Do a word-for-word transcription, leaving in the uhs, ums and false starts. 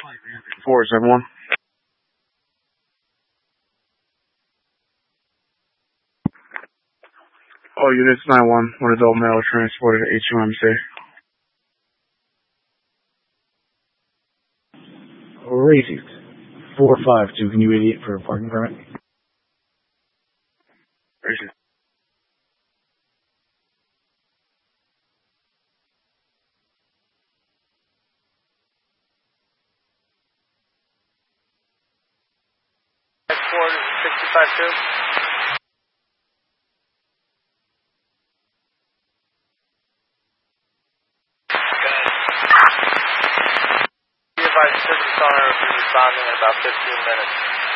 four seven one. All units nine one. One adult male transported to H U M C. Racing. four five two, can you idiot for a parking permit? Racing. Export sixty-five two. Be advised, service owner will be responding in about fifteen minutes.